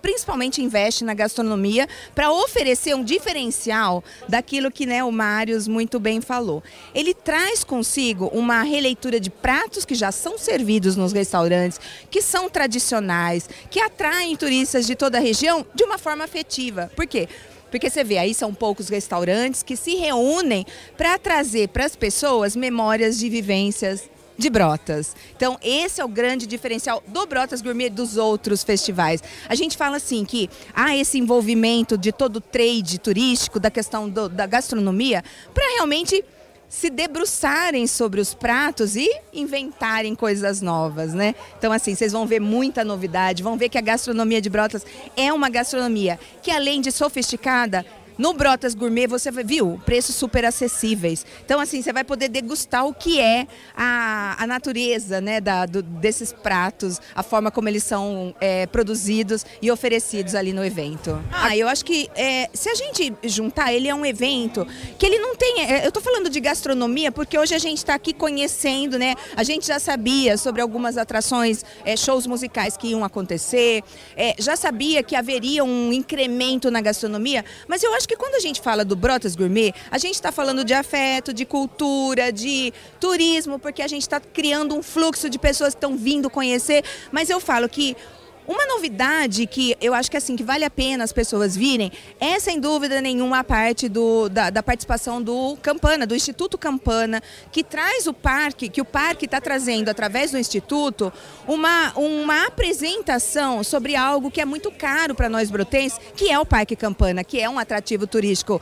principalmente investe na gastronomia para oferecer um diferencial daquilo que, né, o Mários muito bem falou. Ele traz consigo uma releitura de pratos que já são servidos nos restaurantes, que são tradicionais, que atraem turistas de toda a região de uma forma afetiva. Por quê? Porque você vê, aí são poucos restaurantes que se reúnem para trazer para as pessoas memórias de vivências de Brotas. Então, esse é o grande diferencial do Brotas Gourmet dos outros festivais. A gente fala assim que há esse envolvimento de todo o trade turístico, da questão da gastronomia, para realmente se debruçarem sobre os pratos e inventarem coisas novas, né? Então, assim, vocês vão ver muita novidade, vão ver que a gastronomia de Brotas é uma gastronomia que, além de sofisticada, no Brotas Gourmet você viu preços super acessíveis. Então, assim, você vai poder degustar o que é a natureza, né, desses pratos, a forma como eles são produzidos e oferecidos ali no evento. Eu acho que se a gente juntar, ele é um evento que ele não tem... eu estou falando de gastronomia porque hoje a gente está aqui conhecendo, né? A gente já sabia sobre algumas atrações, shows musicais que iam acontecer, já sabia que haveria um incremento na gastronomia, mas eu acho que quando a gente fala do Brotas Gourmet, a gente está falando de afeto, de cultura, de turismo, porque a gente está criando um fluxo de pessoas que estão vindo conhecer, mas eu falo que uma novidade que eu acho que assim que vale a pena as pessoas virem é, sem dúvida nenhuma, a parte da participação do Campana, do Instituto Campana, que traz o parque, que o parque está trazendo através do Instituto uma apresentação sobre algo que é muito caro para nós brotenses, que é o Parque Campana, que é um atrativo turístico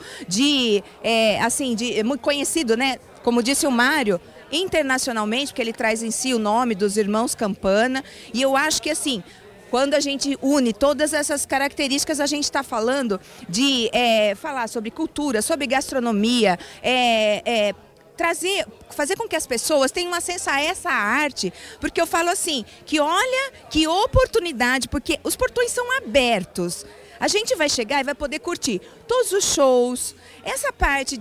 muito conhecido, né? Como disse o Mário, internacionalmente, porque ele traz em si o nome dos irmãos Campana, e eu acho que assim, quando a gente une todas essas características, a gente está falando de falar sobre cultura, sobre gastronomia, fazer com que as pessoas tenham acesso a essa arte, porque eu falo assim, que olha que oportunidade, porque os portões são abertos. A gente vai chegar e vai poder curtir todos os shows, essa parte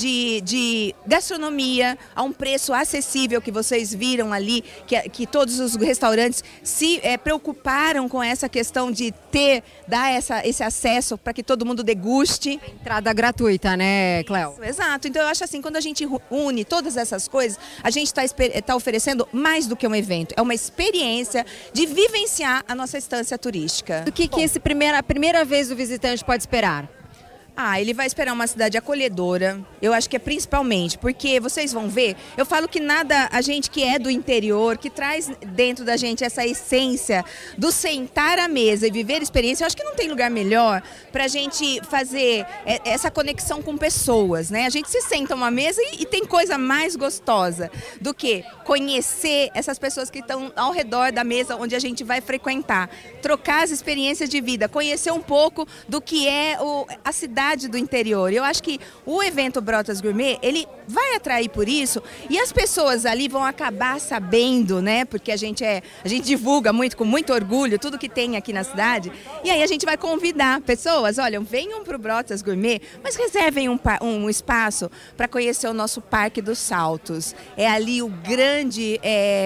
de gastronomia a um preço acessível que vocês viram ali, que todos os restaurantes se preocuparam com essa questão de dar esse acesso para que todo mundo deguste. Entrada gratuita, né, Cléo? Exato. Então eu acho assim, quando a gente une todas essas coisas, a gente está oferecendo mais do que um evento, é uma experiência de vivenciar a nossa estância turística. O que a primeira vez o visitante pode esperar? Ele vai esperar uma cidade acolhedora, eu acho que é principalmente, porque vocês vão ver, eu falo que nada, a gente que é do interior, que traz dentro da gente essa essência do sentar à mesa e viver experiência, eu acho que não tem lugar melhor para a gente fazer essa conexão com pessoas, né? A gente se senta a uma mesa e tem coisa mais gostosa do que conhecer essas pessoas que estão ao redor da mesa onde a gente vai frequentar, trocar as experiências de vida, conhecer um pouco do que é a cidade do interior. Eu acho que o evento Brotas Gourmet, ele vai atrair por isso e as pessoas ali vão acabar sabendo, né? Porque a gente divulga muito, com muito orgulho, tudo que tem aqui na cidade. E aí a gente vai convidar pessoas, olha, venham para o Brotas Gourmet, mas reservem um espaço para conhecer o nosso Parque dos Saltos. É ali o grande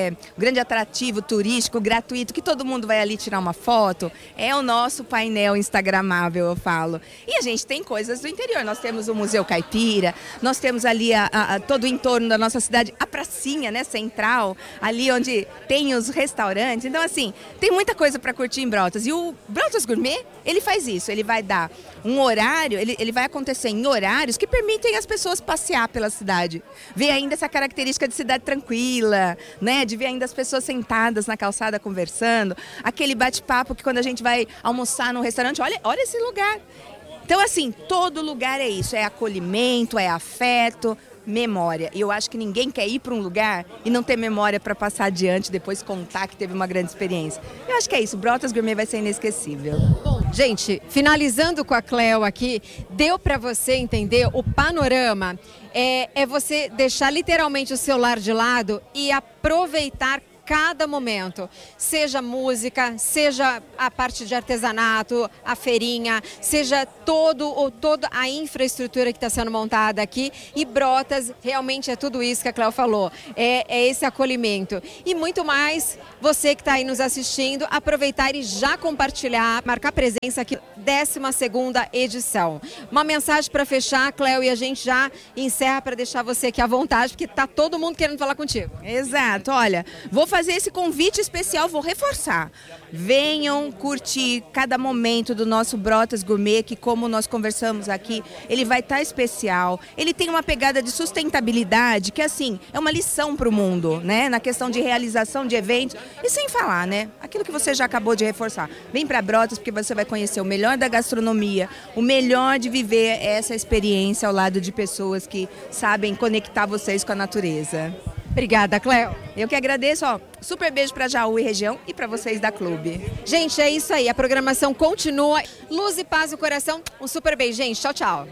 atrativo turístico, gratuito, que todo mundo vai ali tirar uma foto. É o nosso painel instagramável, eu falo. E a gente tem coisas do interior. Nós temos o Museu Caipira, nós temos ali todo o entorno da nossa cidade, a pracinha, né, central, ali onde tem os restaurantes. Então, assim, tem muita coisa para curtir em Brotas. E o Brotas Gourmet, ele faz isso. Ele vai dar um horário, ele vai acontecer em horários que permitem as pessoas passear pela cidade. Ver ainda essa característica de cidade tranquila, né, de ver ainda as pessoas sentadas na calçada conversando. Aquele bate-papo que quando a gente vai almoçar num restaurante, olha esse lugar. Então, assim, todo lugar é isso, é acolhimento, é afeto, memória. E eu acho que ninguém quer ir para um lugar e não ter memória para passar adiante, depois contar que teve uma grande experiência. Eu acho que é isso, Brotas Gourmet vai ser inesquecível. Bom, gente, finalizando com a Cléo aqui, deu para você entender o panorama? É você deixar literalmente o celular de lado e aproveitar cada momento. Seja música, seja a parte de artesanato, a feirinha, seja toda a infraestrutura que está sendo montada aqui. E Brotas realmente é tudo isso que a Cléo falou. É esse acolhimento. E muito mais, você que está aí nos assistindo, aproveitar e já compartilhar, marcar presença aqui, 12ª edição. Uma mensagem para fechar, Cléo, e a gente já encerra para deixar você aqui à vontade, porque tá todo mundo querendo falar contigo. Exato, olha, vou fazer esse convite especial, vou reforçar. Venham curtir cada momento do nosso Brotas Gourmet, que como nós conversamos aqui, ele vai estar especial. Ele tem uma pegada de sustentabilidade que, assim, é uma lição para o mundo, né? Na questão de realização de eventos. E sem falar, né? Aquilo que você já acabou de reforçar. Vem para Brotas porque você vai conhecer o melhor da gastronomia, o melhor de viver essa experiência ao lado de pessoas que sabem conectar vocês com a natureza. Obrigada, Cléo. Eu que agradeço, ó. Super beijo para Jaú e região e para vocês da Clube. Gente, é isso aí. A programação continua. Luz e paz no coração. Um super beijo, gente. Tchau, tchau.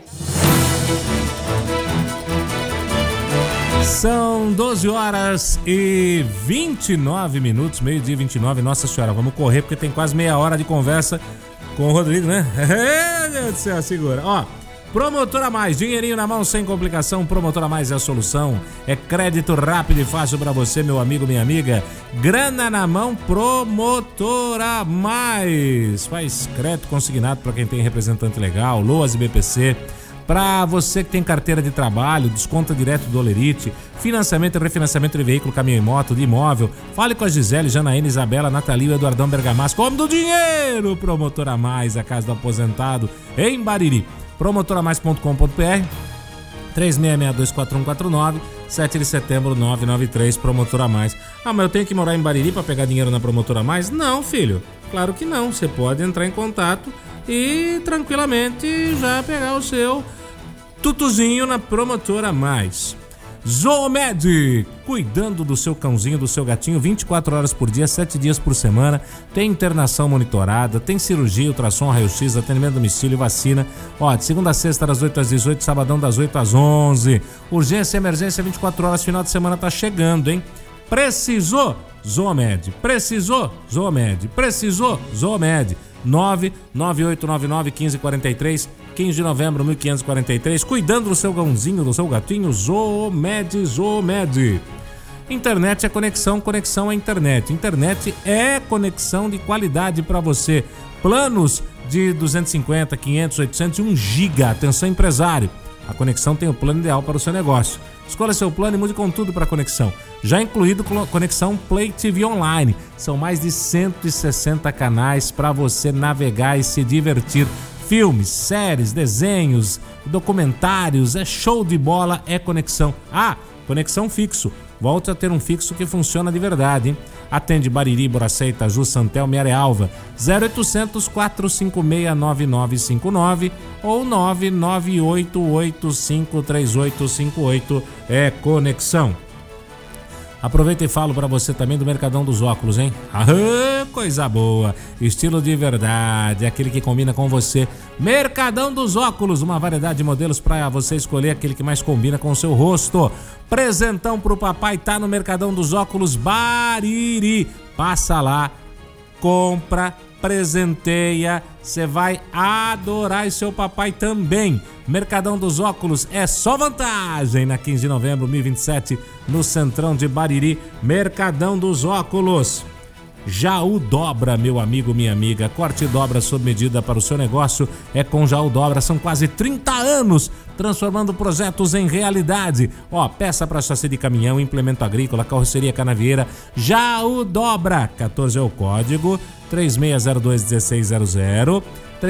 São 12 horas e 29 minutos, meio-dia 29. Nossa senhora, vamos correr porque tem quase meia hora de conversa com o Rodrigo, né? Meu Deus do céu, segura. Ó, Promotora Mais, dinheirinho na mão sem complicação. Promotora Mais é a solução. É crédito rápido e fácil para você, meu amigo, minha amiga. Grana na mão, Promotora Mais. Faz crédito consignado para quem tem representante legal, LOAS e BPC. Para você que tem carteira de trabalho, desconto direto do Olerite, financiamento e refinanciamento de veículo, caminhão e moto, de imóvel. Fale com a Gisele, Janaína, Isabela, Nathalie e Eduardão Bergamasco. Homem do dinheiro! Promotora Mais, a casa do aposentado em Bariri. promotoramais.com.br 36624149 7 de setembro 993, Promotora Mais. Ah, mas eu tenho que morar em Bariri para pegar dinheiro na Promotora Mais? Não, filho, claro que não. Você pode entrar em contato e tranquilamente já pegar o seu tutuzinho na Promotora Mais. Zoomed, cuidando do seu cãozinho, do seu gatinho 24 horas por dia, 7 dias por semana. Tem internação monitorada, tem cirurgia, ultrassom, raio-x, atendimento a domicílio, vacina. Ó, de segunda a sexta das 8 às 18, sabadão das 8 às 11. Urgência e emergência 24 horas, final de semana tá chegando, hein? Precisou? Zoomed. Precisou? Zoomed. Precisou? Zoomed. 998991543, 15 de novembro 1543, cuidando do seu gãozinho, do seu gatinho. Zoomed, Zoomed. Internet é conexão, conexão é internet. Internet é conexão de qualidade para você. Planos de 250, 500, 800 e 1 giga. Atenção, empresário. A Conexão tem o plano ideal para o seu negócio. Escolha seu plano e mude com tudo para a Conexão. Já incluído Conexão Play TV Online. São mais de 160 canais para você navegar e se divertir. Filmes, séries, desenhos, documentários, é show de bola, é Conexão. Ah, Conexão fixo. Volte a ter um fixo que funciona de verdade, hein? Atende Bariri, Boracé, Itaju, Santelmo e Arealva. 0800 456 9959 ou 998853858. É Conexão. Aproveita e falo para você também do Mercadão dos Óculos, hein? Ah, coisa boa! Estilo de verdade, aquele que combina com você. Mercadão dos Óculos, uma variedade de modelos para você escolher aquele que mais combina com o seu rosto. Presentão pro papai tá no Mercadão dos Óculos Bariri. Passa lá, compra, presenteia, você vai adorar e seu papai também. Mercadão dos Óculos é só vantagem na 15 de novembro de 2027 no Centrão de Bariri. Mercadão dos Óculos. Jaú Dobra, meu amigo, minha amiga. Corte e dobra sob medida para o seu negócio é com Jaú Dobra. São quase 30 anos transformando projetos em realidade. Ó, peça para chassi de caminhão, implemento agrícola, carroceria canavieira. Jaú Dobra. 14 é o código. 3602-1600.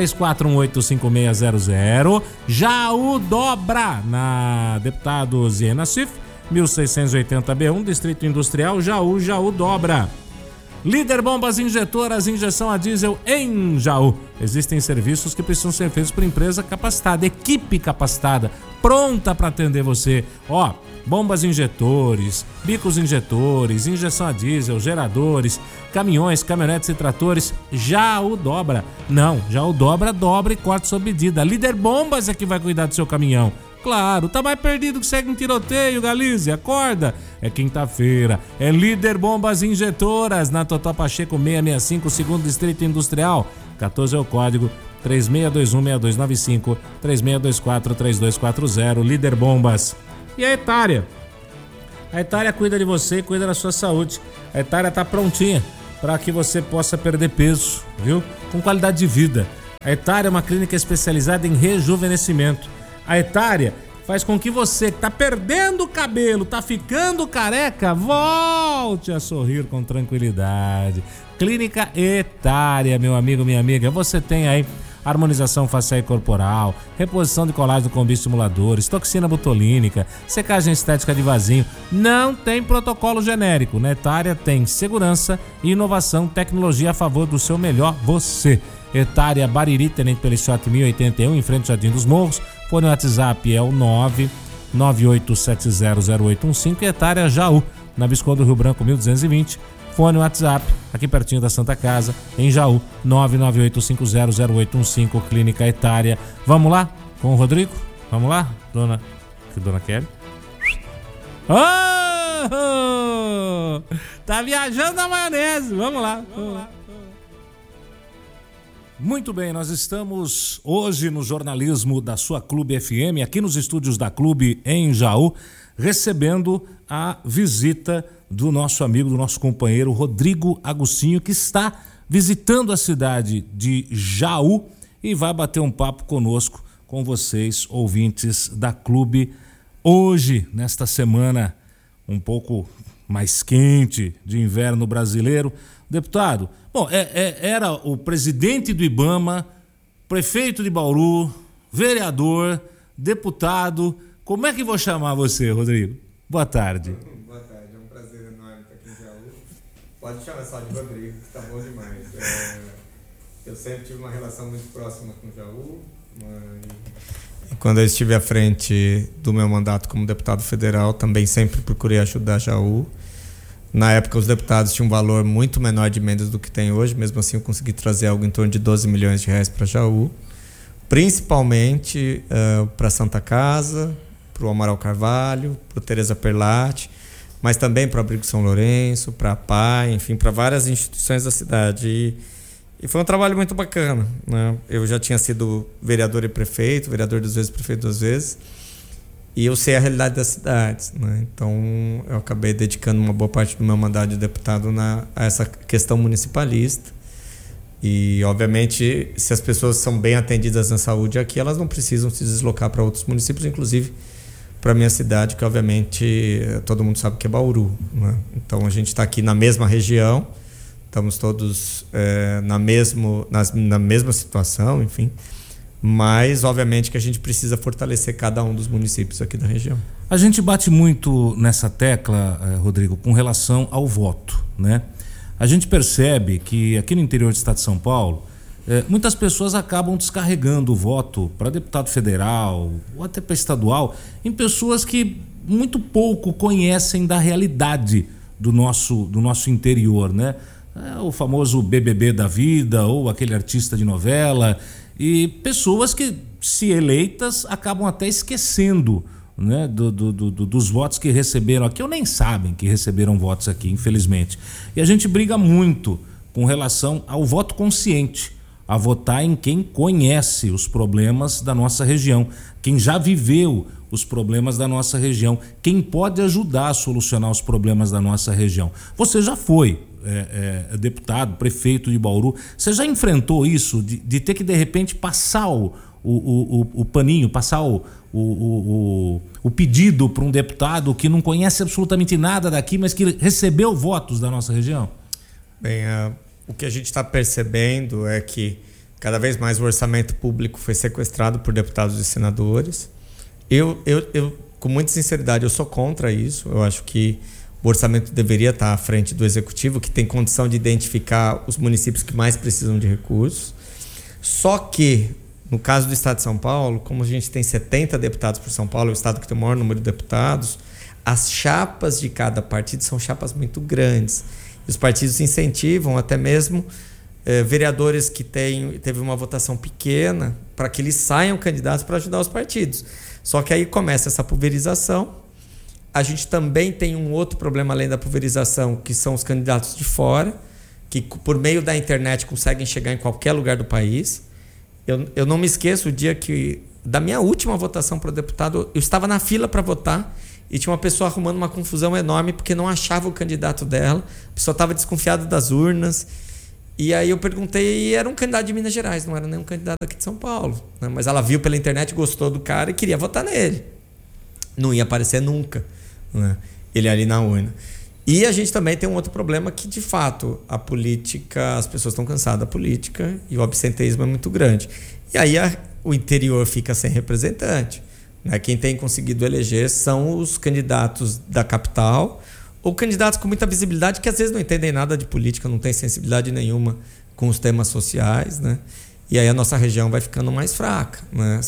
3418-5600. Jaú Dobra. Na Deputado Ziena Cif, 1680B1, Distrito Industrial, Jaú, Jaú Dobra. Líder Bombas Injetoras, injeção a diesel em Jaú. Existem serviços que precisam ser feitos por empresa capacitada, equipe capacitada, pronta para atender você. Ó, bombas injetores, bicos injetores, injeção a diesel, geradores, caminhões, caminhonetes e tratores. Jaú Dobra. Não, Jaú Dobra, dobra e corte sob medida. Líder Bombas é que vai cuidar do seu caminhão. Claro, tá mais perdido que segue em tiroteio, Galize, acorda. É quinta-feira, é Líder Bombas Injetoras, na Totó Pacheco 665, segundo Distrito Industrial. 14 é o código, 3621-6295, 3624-3240, Líder Bombas. E a Etária? A Etária cuida de você e cuida da sua saúde. A Etária tá prontinha para que você possa perder peso, viu? Com qualidade de vida. A Etária é uma clínica especializada em rejuvenescimento. A Etária faz com que você que tá perdendo o cabelo, tá ficando careca, volte a sorrir com tranquilidade. Clínica Etária, meu amigo, minha amiga. Você tem aí harmonização facial e corporal, reposição de colágeno com bioestimuladores, toxina botulínica, secagem estética de vasinho. Não tem protocolo genérico. Na Etária tem segurança e inovação, tecnologia a favor do seu melhor você. Etária Bariri, Tenente Pelissoti 1081, em frente ao Jardim dos Morros. Fone no WhatsApp é o 998700815. E Etária Jaú, na Visconde do Rio Branco 1220. Fone no WhatsApp, aqui pertinho da Santa Casa, em Jaú, 998500815, Clínica Etária. Vamos lá com o Rodrigo? Vamos lá, dona Kelly? Oh! Tá viajando na maionese, vamos lá. Muito bem, nós estamos hoje no jornalismo da sua Clube FM, aqui nos estúdios da Clube em Jaú, recebendo a visita do nosso amigo, do nosso companheiro Rodrigo Agostinho, que está visitando a cidade de Jaú e vai bater um papo conosco, com vocês, ouvintes da Clube, hoje, nesta semana um pouco mais quente de inverno brasileiro. Deputado, bom, era o presidente do IBAMA, prefeito de Bauru, vereador, deputado. Como é que vou chamar você, Rodrigo? Boa tarde. Boa tarde, é um prazer enorme estar aqui em Jaú. Pode chamar só de Rodrigo, que tá bom demais. Eu sempre tive uma relação muito próxima com Jaú. E quando eu estive à frente do meu mandato como deputado federal, também sempre procurei ajudar Jaú. Na época, os deputados tinham um valor muito menor de emendas do que tem hoje. Mesmo assim, eu consegui trazer algo em torno de 12 milhões de reais para Jaú. Principalmente para Santa Casa, para o Amaral Carvalho, para o Teresa Perlatti, mas também para o Abrigo São Lourenço, para a PAI, enfim, para várias instituições da cidade. E foi um trabalho muito bacana, né? Eu já tinha sido vereador e prefeito, vereador 2 vezes, prefeito 2 vezes. E eu sei a realidade das cidades, né? Então eu acabei dedicando uma boa parte do meu mandato de deputado a essa questão municipalista. E obviamente, se as pessoas são bem atendidas na saúde aqui, elas não precisam se deslocar para outros municípios, inclusive para a minha cidade, que obviamente todo mundo sabe que é Bauru, né? Então a gente está aqui na mesma região, estamos todos na mesma situação, enfim. Mas, obviamente, que a gente precisa fortalecer cada um dos municípios aqui da região. A gente bate muito nessa tecla, Rodrigo, com relação ao voto, né? A gente percebe que aqui no interior do estado de São Paulo, muitas pessoas acabam descarregando o voto para deputado federal ou até para estadual em pessoas que muito pouco conhecem da realidade do nosso interior, né? O famoso BBB da vida ou aquele artista de novela. E pessoas que, se eleitas, acabam até esquecendo, né, dos votos que receberam aqui, ou nem sabem que receberam votos aqui, infelizmente. E a gente briga muito com relação ao voto consciente, a votar em quem conhece os problemas da nossa região, quem já viveu os problemas da nossa região, quem pode ajudar a solucionar os problemas da nossa região. Você já foi deputado, prefeito de Bauru, você já enfrentou isso de ter que de repente passar o paninho, passar o pedido para um deputado que não conhece absolutamente nada daqui, mas que recebeu votos da nossa região? Bem, o que a gente está percebendo é que cada vez mais o orçamento público foi sequestrado por deputados e senadores. Eu com muita sinceridade, eu sou contra isso. Eu acho que o orçamento deveria estar à frente do executivo, que tem condição de identificar os municípios que mais precisam de recursos. Só que, no caso do estado de São Paulo, como a gente tem 70 deputados por São Paulo, é o estado que tem o maior número de deputados, as chapas de cada partido são chapas muito grandes. E os partidos incentivam até mesmo vereadores que teve uma votação pequena para que eles saiam candidatos para ajudar os partidos. Só que aí começa essa pulverização. A gente também tem um outro problema além da pulverização, que são os candidatos de fora, que por meio da internet conseguem chegar em qualquer lugar do país. Eu não me esqueço o dia que, da minha última votação para deputado, eu estava na fila para votar e tinha uma pessoa arrumando uma confusão enorme porque não achava o candidato dela, a pessoa estava desconfiada das urnas. E aí eu perguntei, e era um candidato de Minas Gerais, não era nenhum candidato aqui de São Paulo, né? Mas ela viu pela internet, gostou do cara e queria votar nele. Não ia aparecer nunca, né? Ele ali na urna. E a gente também tem um outro problema que, de fato, a política, as pessoas estão cansadas da política e o absenteísmo é muito grande. E aí o interior fica sem representante, né? Quem tem conseguido eleger são os candidatos da capital ou candidatos com muita visibilidade que às vezes não entendem nada de política, não tem sensibilidade nenhuma com os temas sociais, né? E aí a nossa região vai ficando mais fraca, né?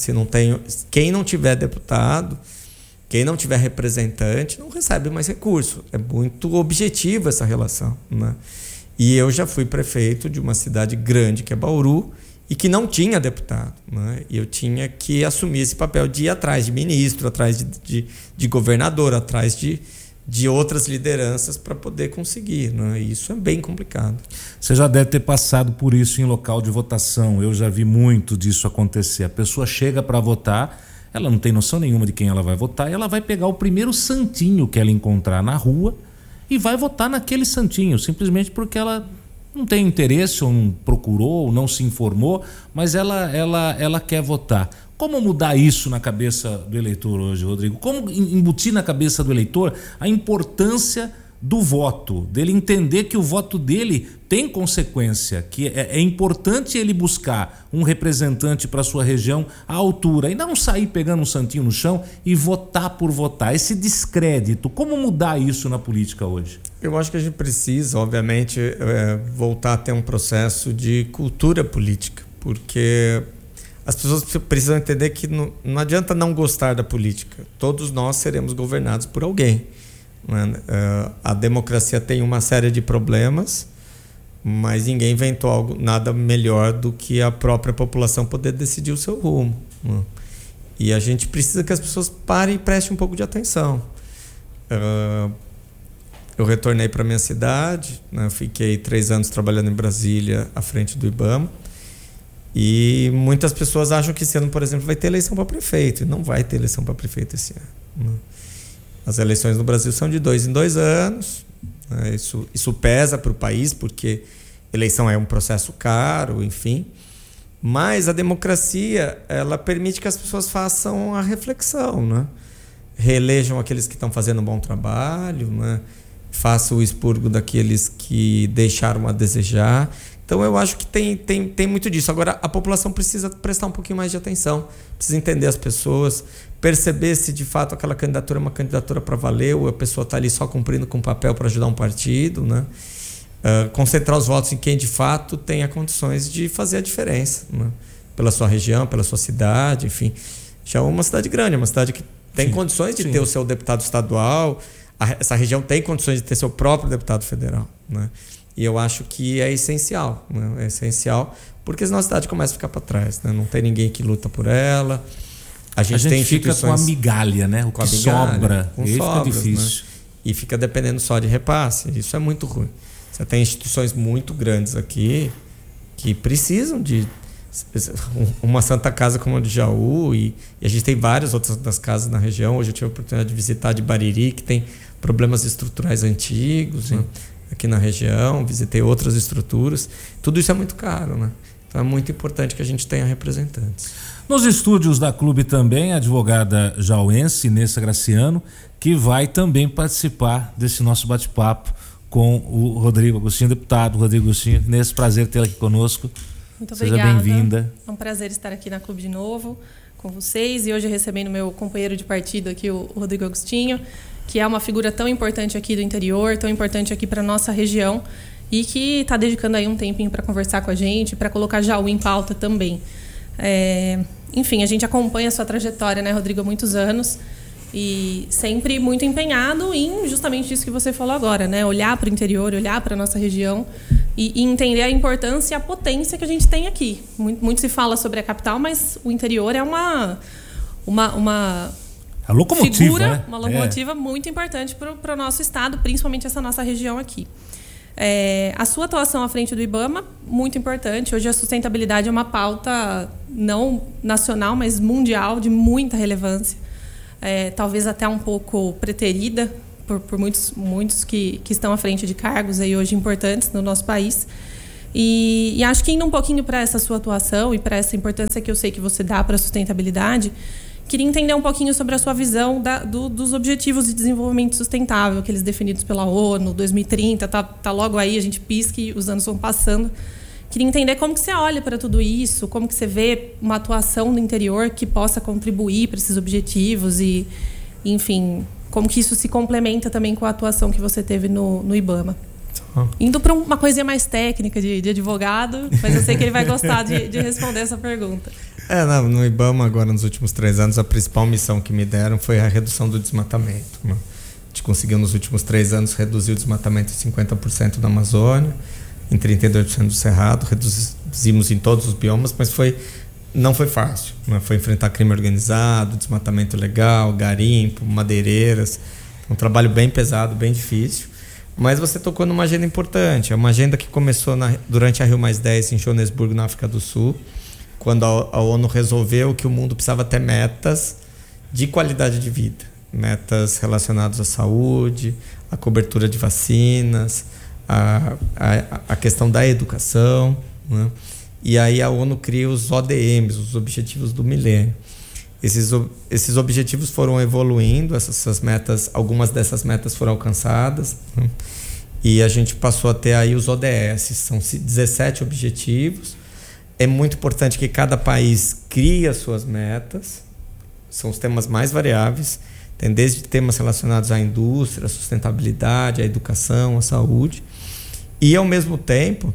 Quem não tiver deputado, quem não tiver representante, não recebe mais recurso. É muito objetiva essa relação, né? E eu já fui prefeito de uma cidade grande, que é Bauru, e que não tinha deputado, né? E eu tinha que assumir esse papel de ir atrás de ministro, atrás de governador, atrás de outras lideranças para poder conseguir, né? E isso é bem complicado. Você já deve ter passado por isso em local de votação. Eu já vi muito disso acontecer. A pessoa chega para votar, ela não tem noção nenhuma de quem ela vai votar e ela vai pegar o primeiro santinho que ela encontrar na rua e vai votar naquele santinho, simplesmente porque ela não tem interesse ou não procurou ou não se informou, mas ela quer votar. Como mudar isso na cabeça do eleitor hoje, Rodrigo? Como embutir na cabeça do eleitor a importância do voto, dele entender que o voto dele tem consequência, que é importante ele buscar um representante para sua região à altura e não sair pegando um santinho no chão e votar por votar. Esse descrédito, como mudar isso na política hoje? Eu acho que a gente precisa, obviamente, voltar a ter um processo de cultura política, porque as pessoas precisam entender que não adianta não gostar da política. Todos nós seremos governados por alguém. A democracia tem uma série de problemas, mas ninguém inventou nada melhor do que a própria população poder decidir o seu rumo. E a gente precisa que as pessoas parem e prestem um pouco de atenção. Eu retornei para minha cidade, né? Fiquei 3 anos trabalhando em Brasília à frente do IBAMA. E muitas pessoas acham que esse ano, por exemplo, vai ter eleição para prefeito. E não vai ter eleição para prefeito esse ano. As eleições no Brasil são de 2 em 2 anos. Né? Isso pesa para o país, porque eleição é um processo caro, enfim. Mas a democracia, ela permite que as pessoas façam a reflexão, né? Reelejam aqueles que estão fazendo um bom trabalho, né? Façam o expurgo daqueles que deixaram a desejar. Então eu acho que tem muito disso. Agora a população precisa prestar um pouquinho mais de atenção, precisa entender as pessoas, perceber se de fato aquela candidatura é uma candidatura para valer ou a pessoa está ali só cumprindo com papel para ajudar um partido, né? Concentrar os votos em quem de fato tenha condições de fazer a diferença, né? Pela sua região, pela sua cidade, enfim. Já é uma cidade grande, é uma cidade que tem condições de ter o seu deputado estadual, essa região tem condições de ter seu próprio deputado federal, né? E eu acho que é essencial, né? É essencial, porque senão a cidade começa a ficar para trás, né? Não tem ninguém que luta por ela. A gente tem fica com a migalha, né? O que sobra. Com sobras, fica difícil. Né? E fica dependendo só de repasse. Isso é muito ruim. Você tem instituições muito grandes aqui que precisam de uma Santa Casa como a de Jaú, e a gente tem várias outras das casas na região. Hoje eu tive a oportunidade de visitar de Bariri, que tem problemas estruturais antigos, né? Aqui na região, visitei outras estruturas. Tudo isso é muito caro, né? Então é muito importante que a gente tenha representantes. Nos estúdios da Clube também, a advogada jauense Inessa Graciano, que vai também participar desse nosso bate-papo com o Rodrigo Agostinho, deputado Rodrigo Agostinho. Nesse prazer tê-la aqui conosco. Muito Seja obrigada. bem-vinda. É um prazer estar aqui na Clube de novo com vocês e hoje recebendo meu companheiro de partido aqui, o Rodrigo Agostinho, que é uma figura tão importante aqui do interior, tão importante aqui para nossa região e que está dedicando aí um tempinho para conversar com a gente, para colocar Jaú em pauta também. Enfim, a gente acompanha a sua trajetória, né, Rodrigo, há muitos anos e sempre muito empenhado em justamente isso que você falou agora, né, olhar para o interior, olhar para a nossa região e entender a importância e a potência que a gente tem aqui. Muito se fala sobre a capital, mas o interior é uma locomotiva, figura, né? uma locomotiva muito importante para o nosso estado, principalmente essa nossa região aqui. A sua atuação à frente do IBAMA, muito importante. Hoje a sustentabilidade é uma pauta não nacional, mas mundial, de muita relevância. Talvez até um pouco preterida por muitos que estão à frente de cargos aí hoje importantes no nosso país. E acho que indo um pouquinho para essa sua atuação e para essa importância que eu sei que você dá para a sustentabilidade, queria entender um pouquinho sobre a sua visão dos Objetivos de Desenvolvimento Sustentável, aqueles definidos pela ONU, 2030, tá logo aí, a gente pisca e os anos vão passando. Queria entender como que você olha para tudo isso, como que você vê uma atuação no interior que possa contribuir para esses objetivos e, enfim, como que isso se complementa também com a atuação que você teve no IBAMA. Indo para uma coisinha mais técnica de advogado, mas eu sei que ele vai gostar de responder essa pergunta. No IBAMA, agora, nos últimos 3 anos, a principal missão que me deram foi a redução do desmatamento. A gente conseguiu, nos últimos 3 anos, reduzir o desmatamento em 50% na Amazônia, em 32% do Cerrado, reduzimos em todos os biomas, mas não foi fácil. Foi enfrentar crime organizado, desmatamento ilegal, garimpo, madeireiras. Um trabalho bem pesado, bem difícil. Mas você tocou numa agenda importante. É uma agenda que começou durante a Rio+10 em Joanesburgo, na África do Sul, quando a ONU resolveu que o mundo precisava ter metas de qualidade de vida. Metas relacionadas à saúde, à cobertura de vacinas, à questão da educação, né? E aí a ONU cria os ODMs, os Objetivos do Milênio. Esses objetivos foram evoluindo, essas metas, algumas dessas metas foram alcançadas, né? E a gente passou a ter aí os ODS, são 17 objetivos. É muito importante que cada país crie as suas metas, são os temas mais variáveis, tem desde temas relacionados à indústria, à sustentabilidade, à educação, à saúde. E, ao mesmo tempo,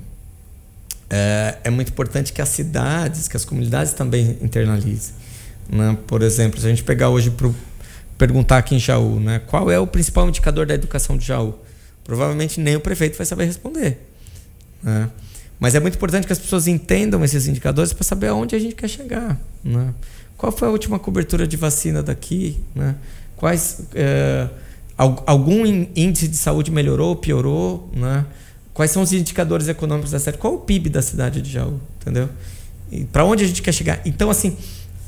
é muito importante que as cidades, que as comunidades também internalizem, né? Por exemplo, se a gente pegar hoje para perguntar aqui em Jaú, né, qual é o principal indicador da educação de Jaú? Provavelmente nem o prefeito vai saber responder, né? Mas é muito importante que as pessoas entendam esses indicadores para saber aonde a gente quer chegar, né? Qual foi a última cobertura de vacina daqui, né? Algum índice de saúde melhorou ou piorou, né? Quais são os indicadores econômicos da cidade? Qual é o PIB da cidade de Jaú? Entendeu? Para onde a gente quer chegar? Então, assim,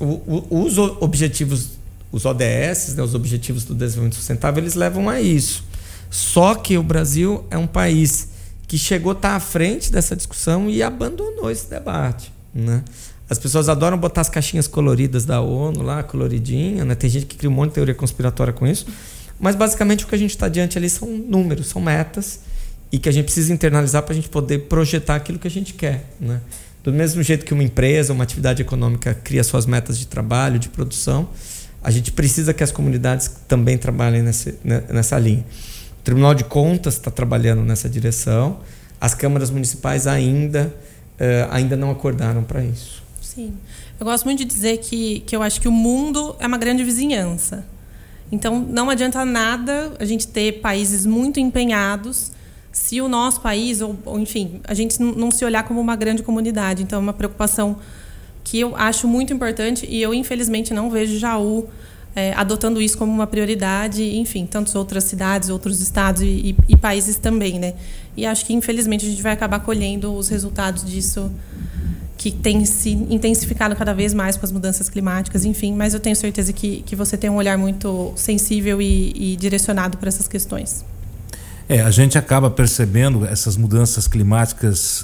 os objetivos, os ODS, né, os Objetivos do Desenvolvimento Sustentável, eles levam a isso. Só que o Brasil é um país que chegou a estar à frente dessa discussão e abandonou esse debate, né? As pessoas adoram botar as caixinhas coloridas da ONU lá, coloridinha, né? Tem gente que cria um monte de teoria conspiratória com isso, mas basicamente o que a gente está diante ali são números, são metas, e que a gente precisa internalizar para a gente poder projetar aquilo que a gente quer, né? Do mesmo jeito que uma empresa, uma atividade econômica cria suas metas de trabalho, de produção, a gente precisa que as comunidades também trabalhem nessa linha. O Tribunal de Contas está trabalhando nessa direção, as câmaras municipais ainda não acordaram para isso. Sim. Eu gosto muito de dizer que eu acho que o mundo é uma grande vizinhança. Então, não adianta nada a gente ter países muito empenhados se o nosso país, ou enfim, a gente não se olhar como uma grande comunidade. Então, é uma preocupação que eu acho muito importante e eu, infelizmente, não vejo Jaú adotando isso como uma prioridade, enfim, tantas outras cidades, outros estados e países também, né? E acho que, infelizmente, a gente vai acabar colhendo os resultados disso, que tem se intensificado cada vez mais com as mudanças climáticas, enfim, mas eu tenho certeza que você tem um olhar muito sensível e direcionado para essas questões. A gente acaba percebendo essas mudanças climáticas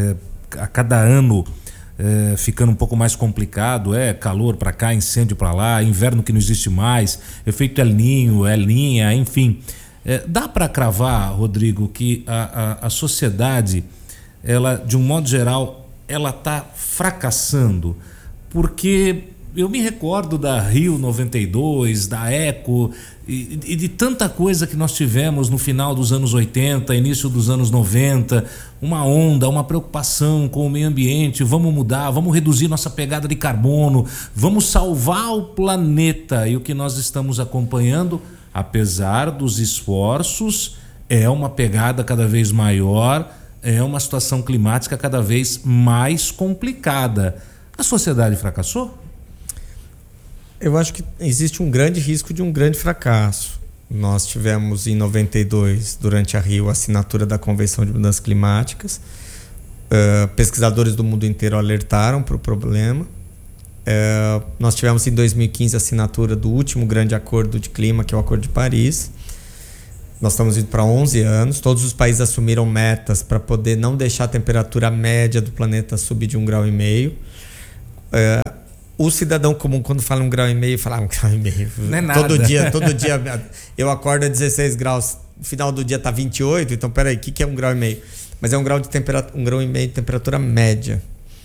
a cada ano ficando um pouco mais complicado, calor para cá, incêndio para lá, inverno que não existe mais, efeito El Niño, El Niña, enfim. Dá para cravar, Rodrigo, que a sociedade, ela, de um modo geral, ela está fracassando, porque eu me recordo da Rio 92, da Eco e de tanta coisa que nós tivemos no final dos anos 80, início dos anos 90, uma onda, uma preocupação com o meio ambiente, vamos mudar, vamos reduzir nossa pegada de carbono, vamos salvar o planeta. E o que nós estamos acompanhando, apesar dos esforços, é uma pegada cada vez maior é uma situação climática cada vez mais complicada. A sociedade fracassou? Eu acho que existe um grande risco de um grande fracasso. Nós tivemos em 92, durante a Rio, a assinatura da Convenção de Mudanças Climáticas. Pesquisadores do mundo inteiro alertaram para o problema. Nós tivemos em 2015 a assinatura do último grande acordo de clima, que é o Acordo de Paris. Nós estamos indo para 11 anos. Todos os países assumiram metas para poder não deixar a temperatura média do planeta subir de 1,5 graus. O cidadão comum, quando fala 1,5 graus, fala 1,5 graus. Não é nada. Todo dia eu acordo a 16 graus, no final do dia está 28, então peraí, o que é 1,5 graus? Mas é 1,5 graus de temperatura média.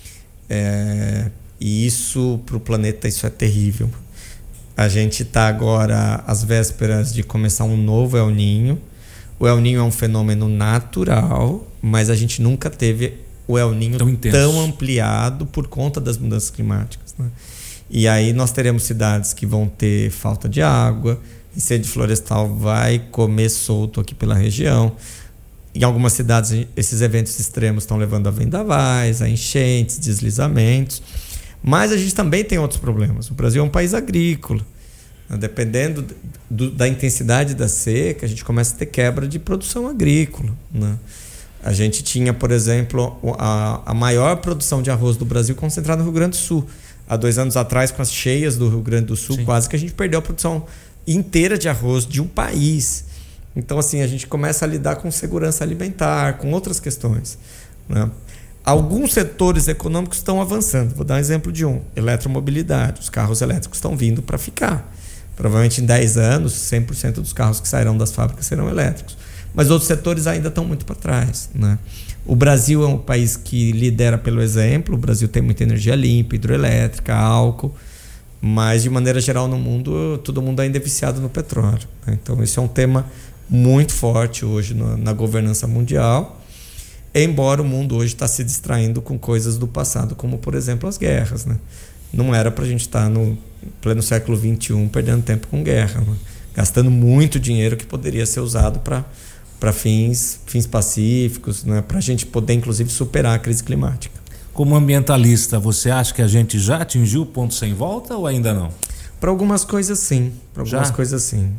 E isso, para o planeta, isso é terrível. A gente está agora às vésperas de começar um novo El Niño. O El Niño é um fenômeno natural, mas a gente nunca teve o El Niño tão ampliado por conta das mudanças climáticas, né? E aí nós teremos cidades que vão ter falta de água, incêndio florestal vai comer solto aqui pela região. Em algumas cidades, esses eventos extremos estão levando a vendavais, a enchentes, deslizamentos. Mas a gente também tem outros problemas. O Brasil é um país agrícola. Dependendo da intensidade da seca, a gente começa a ter quebra de produção agrícola, né? A gente tinha, por exemplo, a maior produção de arroz do Brasil concentrada no Rio Grande do Sul. Há 2 anos atrás, com as cheias do Rio Grande do Sul, sim, quase que a gente perdeu a produção inteira de arroz de um país. Então, assim, a gente começa a lidar com segurança alimentar, com outras questões, né? Alguns setores econômicos estão avançando. Vou dar um exemplo de um: eletromobilidade. Os carros elétricos estão vindo para ficar. Provavelmente em 10 anos, 100% dos carros que sairão das fábricas serão elétricos. Mas outros setores ainda estão muito para trás, né? O Brasil é um país que lidera pelo exemplo. O Brasil tem muita energia limpa, hidroelétrica, álcool. Mas, de maneira geral, no mundo, todo mundo ainda é viciado no petróleo, né? Então, isso é um tema muito forte hoje na governança mundial. Embora o mundo hoje está se distraindo com coisas do passado, como, por exemplo, as guerras, né? Não era para a gente estar no pleno século XXI perdendo tempo com guerra, né? Gastando muito dinheiro que poderia ser usado para fins pacíficos, né? Para a gente poder, inclusive, superar a crise climática. Como ambientalista, você acha que a gente já atingiu o ponto sem volta ou ainda não? Para algumas coisas, sim. Para algumas coisas, sim.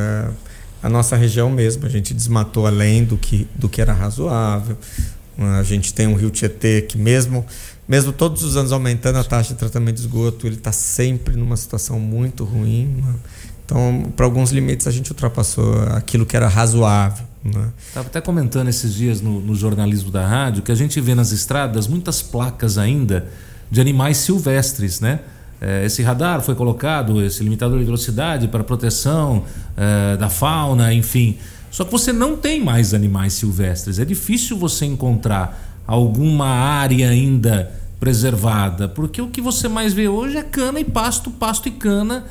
A nossa região mesmo, a gente desmatou além do que era razoável. A gente tem um rio Tietê que mesmo todos os anos aumentando a taxa de tratamento de esgoto, ele está sempre numa situação muito ruim, né? Então, para alguns limites, a gente ultrapassou aquilo que era razoável, né? Estava até comentando esses dias no jornalismo da rádio que a gente vê nas estradas muitas placas ainda de animais silvestres, né? Esse radar foi colocado, esse limitador de velocidade para proteção da fauna, enfim. Só que você não tem mais animais silvestres. É difícil você encontrar alguma área ainda preservada, porque o que você mais vê hoje é cana e pasto, pasto e cana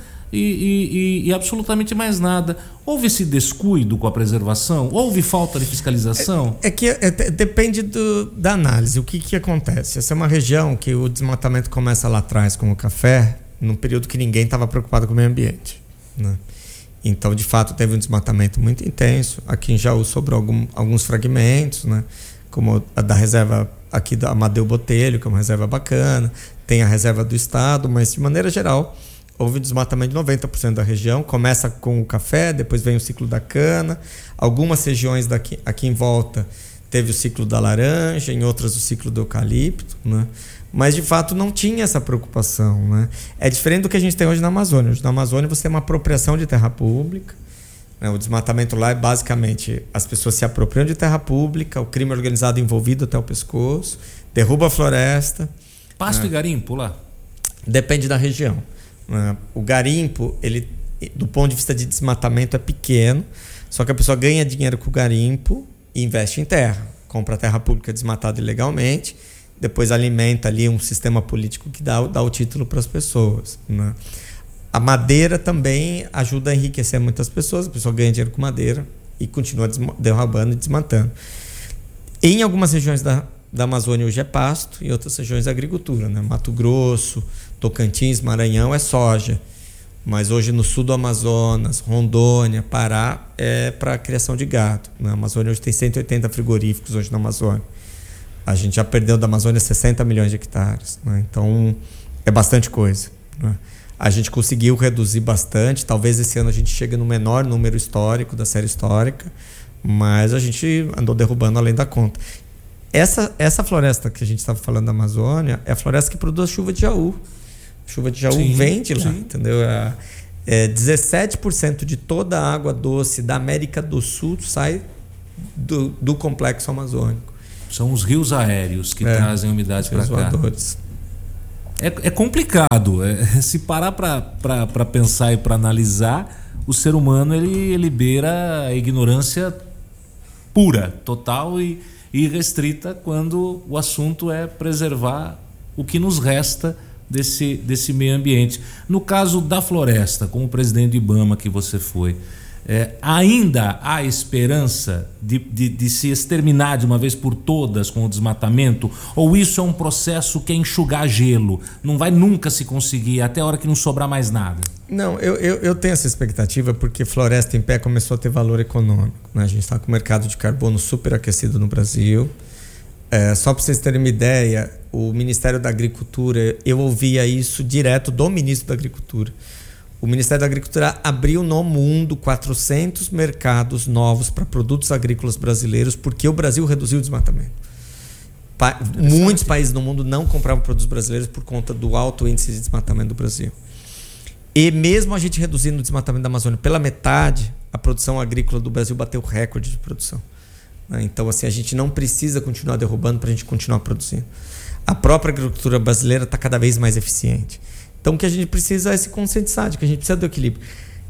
e absolutamente mais nada. Houve esse descuido com a preservação? Houve falta de fiscalização? Depende da análise. O que acontece? Essa é uma região que o desmatamento começa lá atrás com o café, num período que ninguém estava preocupado com o meio ambiente, né? Então, de fato, teve um desmatamento muito intenso. Aqui em Jaú sobrou alguns fragmentos, né? Como a da reserva aqui da Amadeu Botelho, que é uma reserva bacana. Tem a reserva do estado, mas de maneira geral houve desmatamento de 90% da região. Começa com o café, depois vem o ciclo da cana. Algumas regiões aqui em volta teve o ciclo da laranja, em outras o ciclo do eucalipto, né? Mas de fato não tinha essa preocupação, né? É diferente do que a gente tem hoje na Amazônia. Hoje na Amazônia você tem uma apropriação de terra pública, né? O desmatamento lá é basicamente as pessoas se apropriam de terra pública, o crime organizado envolvido até o pescoço, derruba a floresta. Pasto e garimpo lá? Depende da região. O garimpo, ele, do ponto de vista de desmatamento, é pequeno, só que a pessoa ganha dinheiro com o garimpo e investe em terra. Compra terra pública desmatada ilegalmente, depois alimenta ali um sistema político que dá o título para as pessoas, né? A madeira também ajuda a enriquecer muitas pessoas. A pessoa ganha dinheiro com madeira e continua derrubando e desmatando. Em algumas regiões da Amazônia hoje é pasto, e outras regiões é agricultura, né? Mato Grosso, Tocantins, Maranhão é soja. mas hoje no sul do Amazonas, Rondônia, Pará, é para criação de gado. Na Amazônia hoje tem 180 frigoríficos hoje na Amazônia. A gente já perdeu da Amazônia 60 milhões de hectares, né? Então é bastante coisa, né? A gente conseguiu reduzir bastante, talvez esse ano a gente chegue no menor número histórico da série histórica, mas a gente andou derrubando além da conta. Essa floresta que a gente estava falando da Amazônia é a floresta que produz chuva de Jaú. Chuva de Jaú vem de lá, entendeu? 17% de toda a água doce da América do Sul sai do complexo amazônico. São os rios aéreos que trazem umidade para cá. Voadores. É complicado. Se parar para pensar e para analisar, o ser humano ele beira a ignorância pura, total e irrestrita quando o assunto é preservar o que nos resta desse meio ambiente. No caso da floresta, como presidente do IBAMA que você foi, ainda há esperança de se exterminar de uma vez por todas com o desmatamento? Ou isso é um processo que é enxugar gelo? Não vai nunca se conseguir até a hora que não sobrar mais nada? Não, eu tenho essa expectativa porque floresta em pé começou a ter valor econômico, né? A gente está com o mercado de carbono super aquecido no Brasil. Só para vocês terem uma ideia, o Ministério da Agricultura, eu ouvia isso direto do Ministro da Agricultura. O Ministério da Agricultura abriu no mundo 400 mercados novos para produtos agrícolas brasileiros porque o Brasil reduziu o desmatamento. Muitos países no mundo não compravam produtos brasileiros por conta do alto índice de desmatamento do Brasil. E mesmo a gente reduzindo o desmatamento da Amazônia pela metade, a produção agrícola do Brasil bateu recorde de produção. Então, assim, a gente não precisa continuar derrubando para a gente continuar produzindo. A própria agricultura brasileira está cada vez mais eficiente. Então, o que a gente precisa é se conscientizar de que a gente precisa do equilíbrio.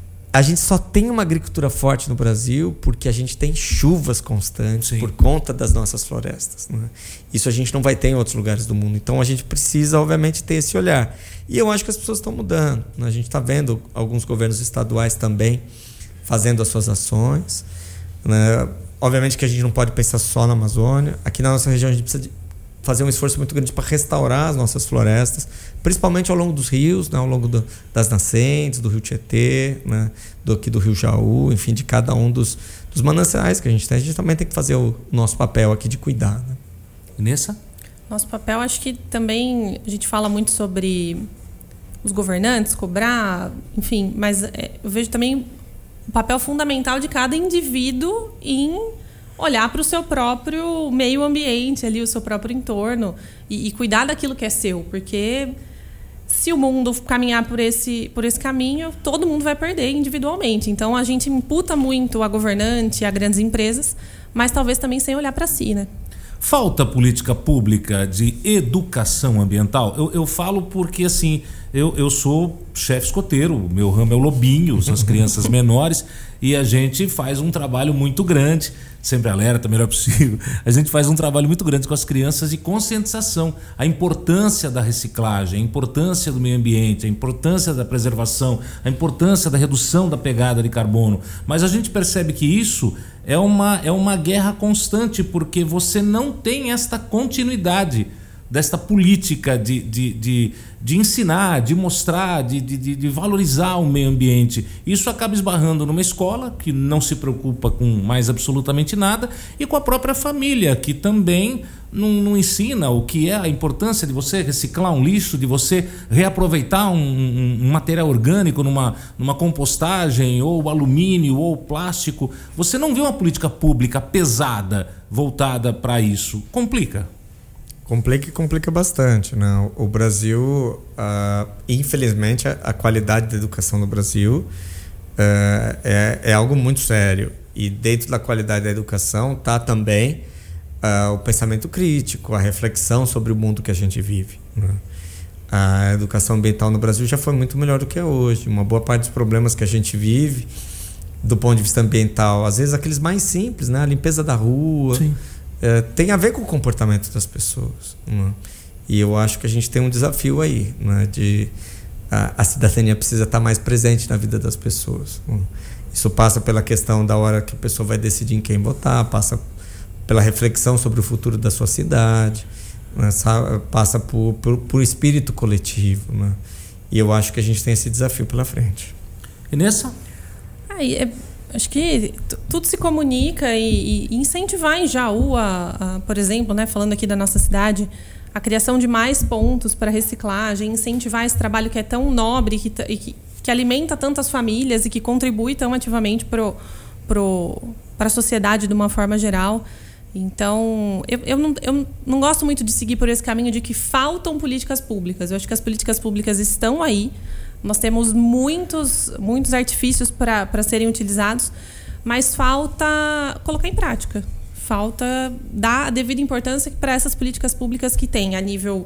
A gente só tem uma agricultura forte no Brasil porque a gente tem chuvas constantes por conta das nossas florestas, né? Isso a gente não vai ter em outros lugares do mundo. Então, a gente precisa, obviamente, ter esse olhar. E eu acho que as pessoas estão mudando, né? A gente está vendo alguns governos estaduais também fazendo as suas ações, né? Obviamente que a gente não pode pensar só na Amazônia. Aqui na nossa região a gente precisa fazer um esforço muito grande para restaurar as nossas florestas, principalmente ao longo dos rios, né? Ao longo das nascentes, do rio Tietê, né? Aqui do rio Jaú, enfim, de cada um dos mananciais que a gente tem. A gente também tem que fazer o nosso papel aqui de cuidar, né? Nessa? Nosso papel, acho que também a gente fala muito sobre os governantes, cobrar, enfim, mas eu vejo também o papel fundamental de cada indivíduo em olhar para o seu próprio meio ambiente, ali, o seu próprio entorno e cuidar daquilo que é seu, porque se o mundo caminhar por esse caminho, todo mundo vai perder individualmente. Então a gente imputa muito a governante, a grandes empresas, mas talvez também sem olhar para si, né? Falta política pública de educação ambiental? Eu falo porque, assim, eu sou chefe escoteiro, meu ramo é o lobinho, são as crianças menores, e a gente faz um trabalho muito grande, sempre alerta, melhor possível, a gente faz um trabalho muito grande com as crianças de conscientização, a importância da reciclagem, a importância do meio ambiente, a importância da preservação, a importância da redução da pegada de carbono, mas a gente percebe que isso é uma guerra constante, porque você não tem esta continuidade desta política de ensinar, de mostrar, de valorizar o meio ambiente. Isso acaba esbarrando numa escola que não se preocupa com mais absolutamente nada e com a própria família, que também não ensina o que é a importância de você reciclar um lixo, de você reaproveitar um material orgânico numa compostagem, ou alumínio, ou plástico. Você não vê uma política pública pesada voltada para isso. Complica. Complica bastante, né? O Brasil, infelizmente, a qualidade da educação no Brasil é algo muito sério. E dentro da qualidade da educação está também o pensamento crítico, a reflexão sobre o mundo que a gente vive, né? A educação ambiental no Brasil já foi muito melhor do que é hoje. Uma boa parte dos problemas que a gente vive do ponto de vista ambiental, às vezes aqueles mais simples, né? A limpeza da rua, tem a ver com o comportamento das pessoas, né? E eu acho que a gente tem um desafio aí, né? A cidadania precisa estar mais presente na vida das pessoas, né? Isso passa pela questão da hora que a pessoa vai decidir em quem votar, passa pela reflexão sobre o futuro da sua cidade, né? Passa por espírito coletivo, né? E eu acho que a gente tem esse desafio pela frente. E nessa? Acho que tudo se comunica e incentivar em Jaú, por exemplo, né, falando aqui da nossa cidade, a criação de mais pontos para reciclagem, incentivar esse trabalho que é tão nobre que alimenta tantas famílias e que contribui tão ativamente para a sociedade de uma forma geral. Então, eu não gosto muito de seguir por esse caminho de que faltam políticas públicas. Eu acho que as políticas públicas estão aí. Nós temos muitos artifícios para serem utilizados, mas falta colocar em prática. Falta dar a devida importância para essas políticas públicas que tem a nível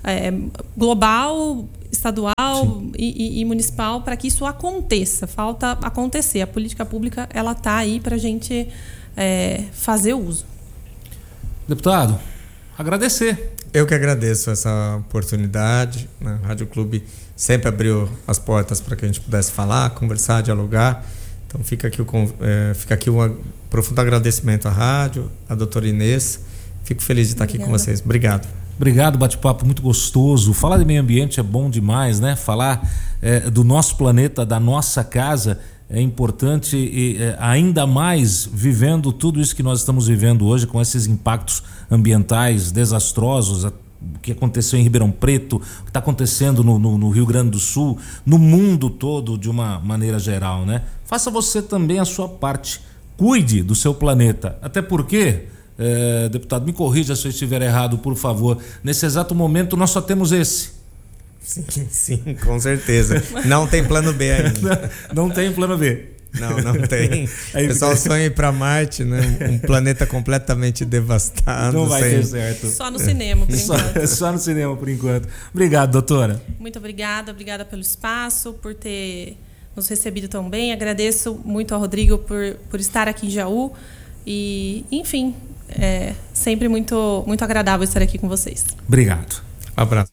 global, estadual e municipal, para que isso aconteça. Falta acontecer. A política pública ela está aí para a gente fazer uso. Deputado, agradecer. Eu que agradeço essa oportunidade. A Rádio Clube sempre abriu as portas para que a gente pudesse falar, conversar, dialogar. Então fica aqui um profundo agradecimento à rádio, à doutora Inês. Fico feliz de estar aqui com vocês. Obrigado. Obrigado, bate-papo muito gostoso. Falar de meio ambiente é bom demais, né? Falar do nosso planeta, da nossa casa é importante e ainda mais vivendo tudo isso que nós estamos vivendo hoje com esses impactos ambientais desastrosos, o que aconteceu em Ribeirão Preto, o que está acontecendo no Rio Grande do Sul, no mundo todo de uma maneira geral, né? Faça você também a sua parte, cuide do seu planeta, até porque, deputado, me corrija se eu estiver errado, por favor, nesse exato momento nós só temos esse. Sim, com certeza. Não tem plano B ainda. Não tem plano B. Não tem. O pessoal sonha ir para Marte, né? Um planeta completamente devastado. Não vai ter certo. Só no cinema, por enquanto. Só no cinema, por enquanto. Obrigado, doutora. Muito obrigada pelo espaço, por ter nos recebido tão bem. Agradeço muito ao Rodrigo por estar aqui em Jaú. E, enfim, sempre muito, muito agradável estar aqui com vocês. Obrigado. Um abraço.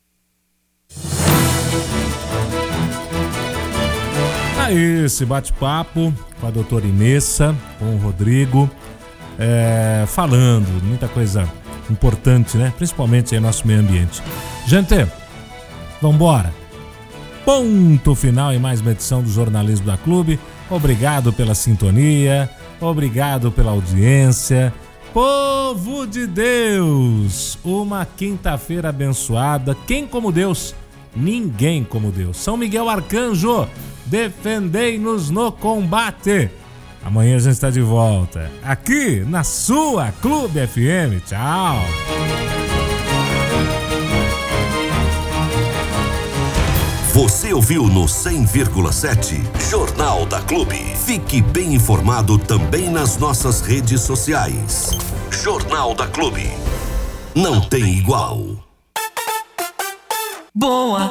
Esse bate-papo com a doutora Inessa, com o Rodrigo, falando muita coisa importante, né? Principalmente aí no nosso meio ambiente. Gente, vambora. Ponto final em mais uma edição do Jornalismo da Clube. Obrigado pela sintonia, obrigado pela audiência. Povo de Deus, uma quinta-feira abençoada. Quem como Deus? Ninguém como Deus. São Miguel Arcanjo, defendei-nos no combate. Amanhã a gente está de volta aqui na sua Clube FM. Tchau. Você ouviu no 100,7 Jornal da Clube. Fique bem informado também nas nossas redes sociais. Jornal da Clube. Não tem igual. Boa.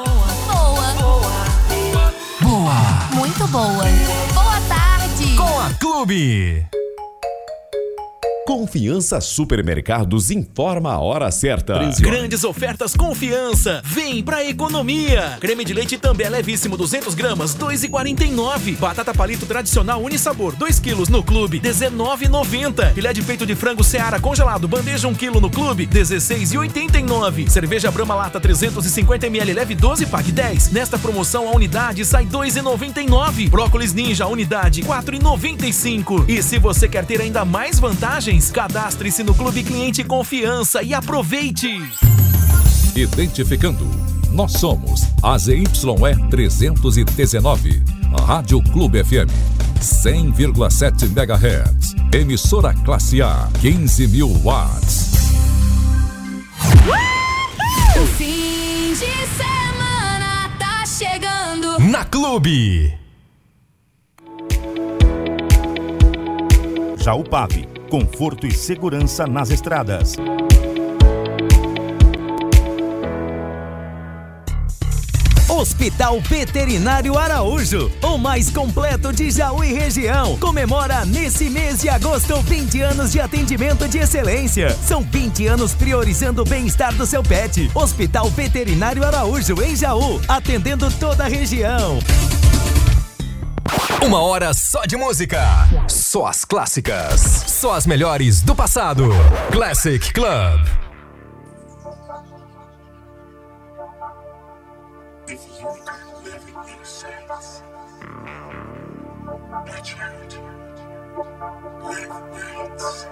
Muito boa. Boa tarde. Com a Clube. Confiança Supermercados informa a hora certa. Grandes ofertas Confiança. Vem pra economia. Creme de leite També levíssimo 200 gramas, 2,49. Batata palito tradicional Unisabor, 2 quilos no Clube, 19,90. Filé de peito de frango Seara congelado, bandeja 1 quilo no Clube, 16,89. Cerveja Brahma Lata 350 ml, leve 12, pague 10. Nesta promoção a unidade sai 2,99. Brócolis Ninja, unidade 4,95. E se você quer ter ainda mais vantagens, cadastre-se no Clube Cliente Confiança e aproveite! Identificando, nós somos a ZYE 319, a Rádio Clube FM, 100,7 MHz, emissora classe A, 15.000 watts. O fim de semana tá chegando na Clube. Jaupap, conforto e segurança nas estradas. Hospital Veterinário Araújo, o mais completo de Jaú e região, comemora nesse mês de agosto 20 anos de atendimento de excelência. São 20 anos priorizando o bem-estar do seu pet. Hospital Veterinário Araújo, em Jaú, atendendo toda a região. Uma hora só de música. Só as clássicas. Só as melhores do passado. Classic Club. If you don't live in your sense, watch out. Live nights.